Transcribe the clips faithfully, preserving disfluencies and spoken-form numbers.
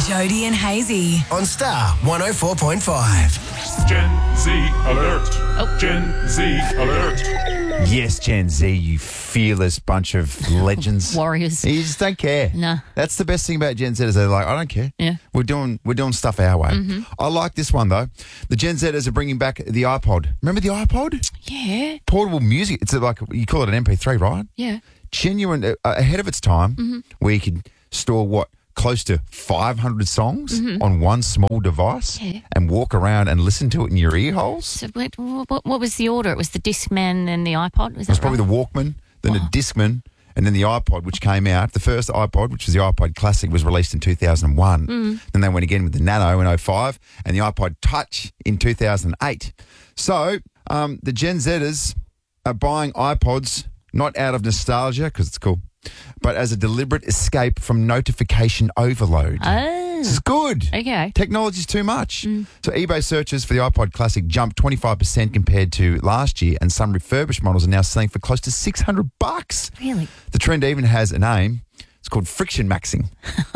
Jody and Hazy on Star one oh four point five. Gen Z alert. Oh. Gen Z alert. Yes, Gen Z, you fearless bunch of legends. Warriors. You just don't care. No. That's the best thing about Gen Z is they're like, I don't care. Yeah. We're doing we're doing stuff our way. Mm-hmm. I like this one, though. The Gen Zers are bringing back the iPod. Remember the iPod? Yeah. Portable music. It's like, you call it an M P three, right? Yeah. Genuine, uh, ahead of its time, Mm-hmm. where you could store, what, close to five hundred songs on one small device Yeah. and walk around and listen to it in your ear holes. So what, what, what was the order? It was the Discman and the iPod? Was It was that probably right? the Walkman, then the Discman, and then the iPod, which came out. The first iPod, which was the iPod Classic, was released in two thousand one. Mm. Then they went again with the Nano in oh five and the iPod Touch in two thousand eight. So um, the Gen Zers are buying iPods not out of nostalgia, because it's cool, but as a deliberate escape from notification overload. Oh. This is good. Okay. Technology's too much. So eBay searches for the iPod Classic jumped twenty-five percent compared to last year, and some refurbished models are now selling for close to six hundred bucks. Really? The trend even has a name. It's called friction maxing.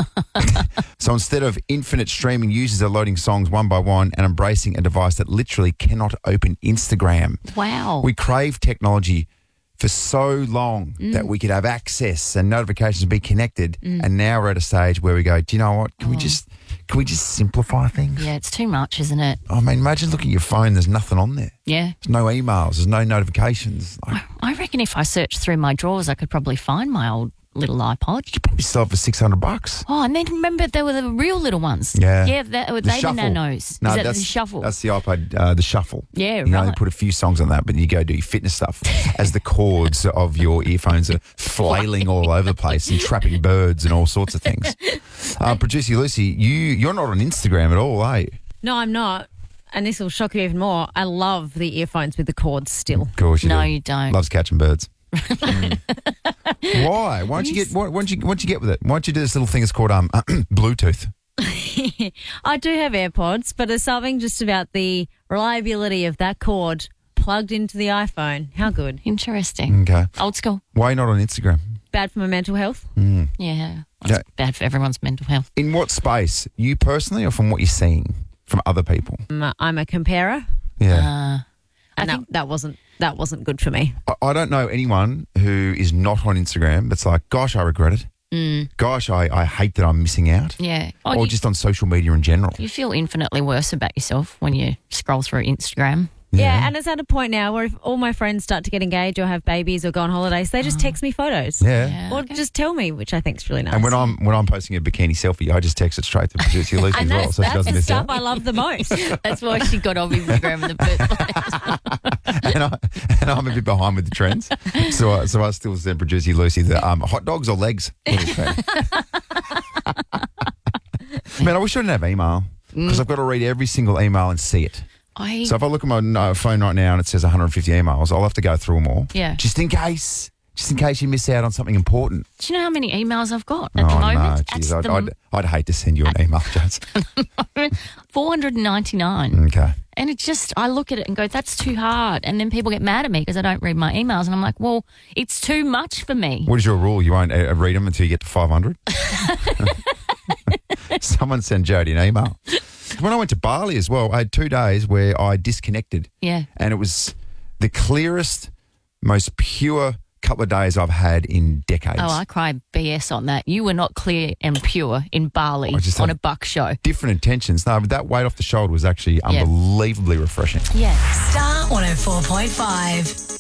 So instead of infinite streaming, users are loading songs one by one and embracing a device that literally cannot open Instagram. Wow. We crave technology for so long that we could have access and notifications and be connected, and now we're at a stage where we go, do you know what? Can we just can we just simplify things? Yeah, it's too much, isn't it? I mean, imagine looking at your phone. There's nothing on there. Yeah. There's no emails. There's no notifications. Like, I reckon if I searched through my drawers, I could probably find my old little iPod. you probably sell it for six hundred bucks. Oh, and then remember there were the real little ones. Yeah. Yeah, that, The they were Shuffle. nanos. No, Is that that's the Shuffle? That's the iPod, uh, the Shuffle. Yeah, you can only right. put a few songs on that, but you go do your fitness stuff as the cords of your earphones are flailing all over the place and trapping birds and all sorts of things. Uh, Producer Lucy, you you're not on Instagram at all, are you? No, I'm not. And this will shock you even more. I love the earphones with the cords still. Of course you No, do. you don't. Loves catching birds. Mm. Why? Why don't you get? Why, why don't you? Why don't you get with it? Why don't you do this little thing? It's called um Bluetooth. I do have AirPods, but there's something just about the reliability of that cord plugged into the iPhone. How good. Interesting. Okay. Old school. Why are you not on Instagram? Bad for my mental health. Mm. Yeah. It's Yeah. bad for everyone's mental health. In what space? You personally, or from what you're seeing from other people? Um, I'm a comparer, Yeah. Uh, and that, that wasn't that wasn't good for me. I, I don't know anyone who is not on Instagram that's like, gosh, I regret it. mm, Gosh, I, I hate that I'm missing out. yeah. Oh, Or you, just on social media in general. you feel infinitely worse about yourself when you scroll through Instagram. Yeah. and it's at a point now where if all my friends start to get engaged or have babies or go on holidays, they just text me photos. Yeah. Yeah. Or just tell me, which I think is really nice. And when I'm when I'm posting a bikini selfie, I just text it straight to Producer Lucy as And well, that's, so she that's doesn't the miss stuff out. I love the most. That's why she got off Instagram in the first place. and, I, and I'm a bit behind with the trends, so I, so I still send Producer Lucy the um, hot dogs or legs. Man, I wish I didn't have email because I've got to read every single email and see it. I, So if I look at my uh, phone right now and it says one hundred fifty emails, I'll have to go through them all. Yeah. Just in case. Just in case you miss out on something important. do you know how many emails I've got at oh, the moment? no. At Geez, I'd, the I'd, I'd hate to send you an email, Jones. four hundred ninety-nine. Okay. And it's just, I look at it and go, that's too hard. And then people get mad at me because I don't read my emails. And I'm like, well, it's too much for me. What is your rule? You won't uh, read them until you get to five hundred? Someone send Jody an email. When I went to Bali as well, I had two days where I disconnected. Yeah. And it was the clearest, most pure couple of days I've had in decades. Oh, I cry B S on that. You were not clear and pure in Bali I just on had- a buck show. Different intentions. No, but that weight off the shoulder was actually Yeah. unbelievably refreshing. Yeah. Star one oh four point five.